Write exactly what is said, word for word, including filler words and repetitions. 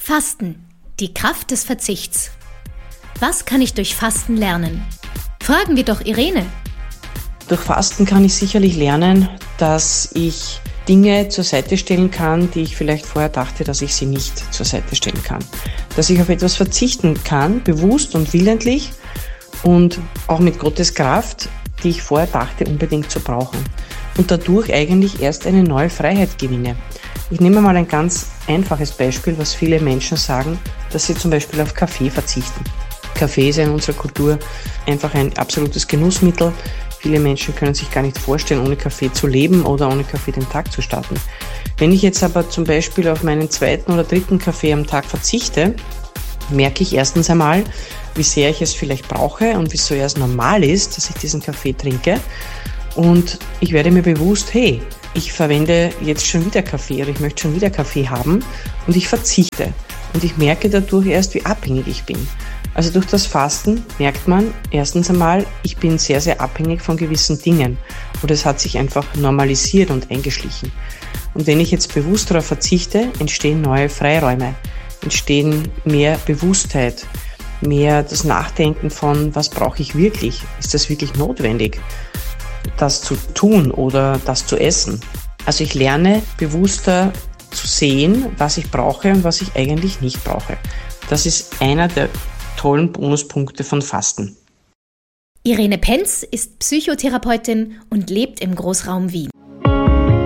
Fasten, die Kraft des Verzichts. Was kann ich durch Fasten lernen? Fragen wir doch Irene. Durch Fasten kann ich sicherlich lernen, dass ich Dinge zur Seite stellen kann, die ich vielleicht vorher dachte, dass ich sie nicht zur Seite stellen kann. Dass ich auf etwas verzichten kann, bewusst und willentlich und auch mit Gottes Kraft, die ich vorher dachte, unbedingt zu brauchen. Und dadurch eigentlich erst eine neue Freiheit gewinne. Ich nehme mal ein ganz einfaches Beispiel, was viele Menschen sagen, dass sie zum Beispiel auf Kaffee verzichten. Kaffee ist ja in unserer Kultur einfach ein absolutes Genussmittel. Viele Menschen können sich gar nicht vorstellen, ohne Kaffee zu leben oder ohne Kaffee den Tag zu starten. Wenn ich jetzt aber zum Beispiel auf meinen zweiten oder dritten Kaffee am Tag verzichte, merke ich erstens einmal, wie sehr ich es vielleicht brauche und wie so erst normal ist, dass ich diesen Kaffee trinke. Und ich werde mir bewusst, hey, ich verwende jetzt schon wieder Kaffee oder ich möchte schon wieder Kaffee haben und ich verzichte. Und ich merke dadurch erst, wie abhängig ich bin. Also durch das Fasten merkt man erstens einmal, ich bin sehr, sehr abhängig von gewissen Dingen. Oder es hat sich einfach normalisiert und eingeschlichen. Und wenn ich jetzt bewusst darauf verzichte, entstehen neue Freiräume, entstehen mehr Bewusstheit, mehr das Nachdenken von, was brauche ich wirklich? Ist das wirklich notwendig, das zu tun oder das zu essen? Also ich lerne bewusster zu sehen, was ich brauche und was ich eigentlich nicht brauche. Das ist einer der tollen Bonuspunkte von Fasten. Irene Penz ist Psychotherapeutin und lebt im Großraum Wien.